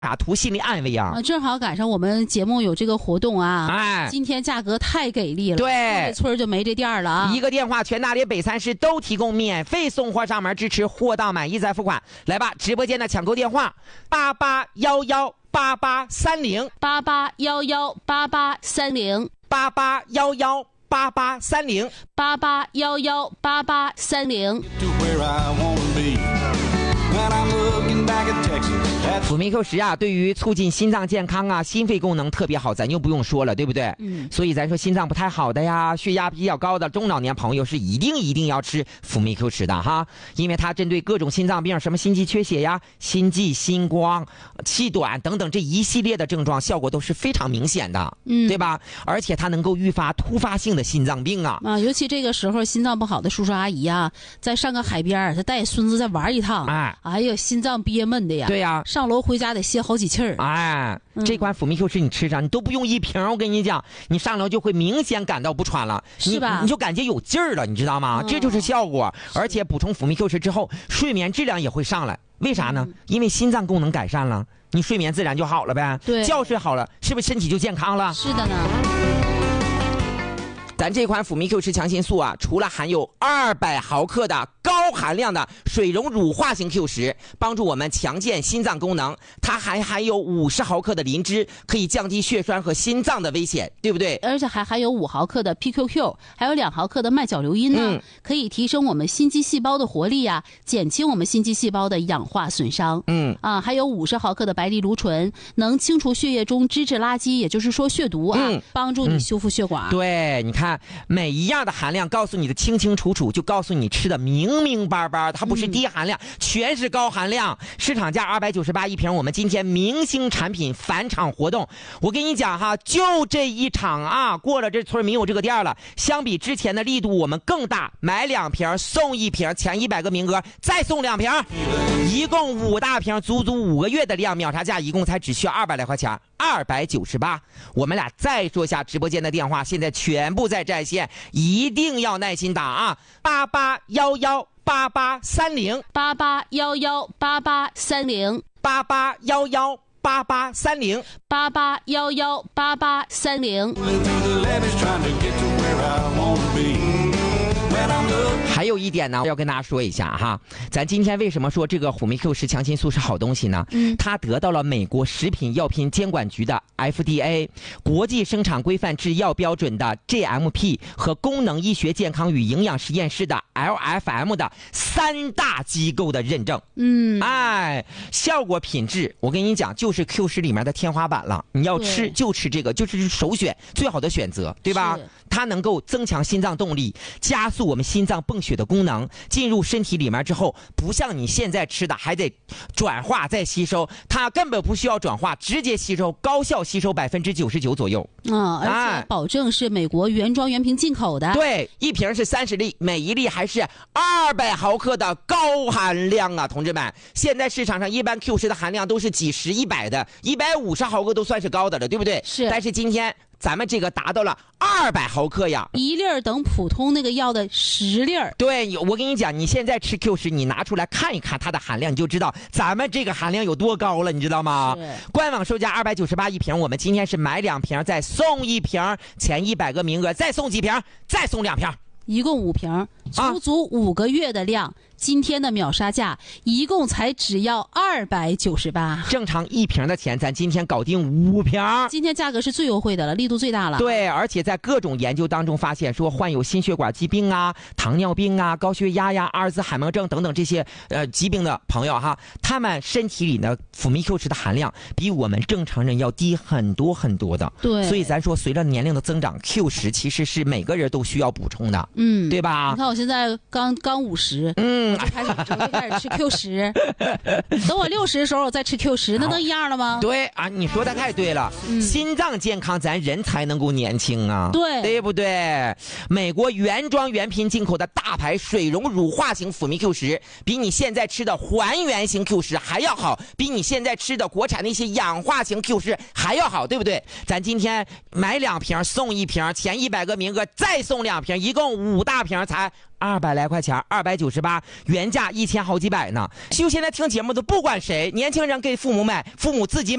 图心理安慰啊。 正好赶上我们节目有这个活动啊， 哎， 今天价格太给力了， 对， 这村就没这店了啊。 一个电话，全大连北3市都提供免费送货上门，支持货到满意再付款。来吧，直播间的抢购电话881188308811883088118830。辅酶 Q10啊，对于促进心脏健康啊、心肺功能特别好，咱就不用说了，对不对？所以咱说心脏不太好的呀、血压比较高的中老年朋友是一定要吃辅酶 Q10的哈，因为它针对各种心脏病，什么心肌缺血呀、心悸、心慌、气短等等这一系列的症状，效果都是非常明显的，对吧？而且它能够预防突发性的心脏病啊。 尤其这个时候心脏不好的叔叔阿姨啊，再上个海边，他带孙子再玩一趟，哎呀，心脏憋闷的呀。 对呀， 上楼回家得歇好几气儿。 哎，这款辅酶 Q10你吃上，你都不用一瓶，我跟你讲，你上楼就会明显感到不喘了， 是吧？ 你就感觉有劲儿了，你知道吗？这就是效果。而且补充辅酶 Q10之后，睡眠质量也会上来。为啥呢？因为心脏功能改善了，你睡眠自然就好了呗。 对， 觉睡好了，是不是身体就健康了？ 是的呢。 咱这款辅酶 Q10强心素啊，除了含有200毫克的高含量的水溶乳化型 Q10，帮助我们强健心脏功能，它还含有50毫克的磷脂，可以降低血栓和心脏的危险，对不对？ 而且还含有5毫克的 PQQ， 还有2毫克的麦角硫因呢，可以提升我们心肌细胞的活力呀，减轻我们心肌细胞的氧化损伤。还有50毫克的白藜芦醇，能清除血液中脂质垃圾，也就是说血毒啊，帮助你修复血管。 对，你看每一样的含量告诉你的清清楚楚，就告诉你吃的明明白白，它不是低含量，全是高含量。市场价298一瓶，我们今天明星产品返场活动，我跟你讲哈，就这一场啊，过了这村没有这个店了。相比之前的力度我们更大，买2瓶送1瓶，前100个名额再送2瓶，一共5大瓶，足足5个月的量，秒杀价一共才只需要200来块钱，298。我们俩再说下直播间的电话，现在全部在在线，一定要耐心打啊，88118830，88118830。还有一点呢，要跟大家说一下哈，咱今天为什么说这个辅酶 Q10强心素是好东西呢？它得到了美国食品药品监管局的 FDA 国际生产规范制药标准的 GMP 和功能医学健康与营养实验室的 LFM 的3大机构的认证。效果品质，我跟你讲，就是 Q10里面的天花板了。你要吃就吃这个，就是首选，最好的选择，对吧？它能够增强心脏动力，加速我们心脏泵血的功能，进入身体里面之后，不像你现在吃的还得转化再吸收，它根本不需要转化，直接吸收，高效吸收99%左右。 而且保证是美国原装原瓶进口的。 对，一瓶是30粒，每一粒还是200毫克的高含量啊，同志们！现在市场上一般 Q10的含量都是几十、100的，150毫克都算是高的了，对不对？ 是。 但是今天咱们这个达到了200毫克呀 ，1粒等普通那个药的10粒。 对，我跟你讲，你现在吃 Q10，你拿出来看一看它的含量，你就知道咱们这个含量有多高了，你知道吗？官网售价298一瓶，我们今天是买2瓶再送1瓶，前100个名额再送几瓶，再送2瓶， 一共5瓶，足足5个月的量。今天的秒杀价一共才只要298， 正常1瓶的钱，咱今天搞定5瓶。 今天价格是最优惠的了，力度最大了。 对，而且在各种研究当中发现，说患有心血管疾病啊、糖尿病啊、高血压呀、阿尔兹海默症等等这些疾病的朋友哈，他们身体里的辅酶 Q10的含量比我们正常人要低很多很多的。 对， 所以咱说，随着年龄的增长 ，Q10其实是每个人都需要补充的，对吧？ 你看我现在刚50，我就开始吃 Q10，等我60的时候我再吃 Q10，那能一样了吗？ 对啊，你说的太对了，心脏健康，咱人才能够年轻啊，对不对？美国原装原品进口的大牌水溶乳化型辅酶 Q10，比你现在吃的还原型 Q10还要好，比你现在吃的国产那些氧化型 Q10还要好，对不对？咱今天买2瓶送1瓶，前100个名额再送2瓶，一共5大瓶才 200来块钱，298，原价1000好几百呢。就现在听节目的不管谁，年轻人给父母买，父母自己买。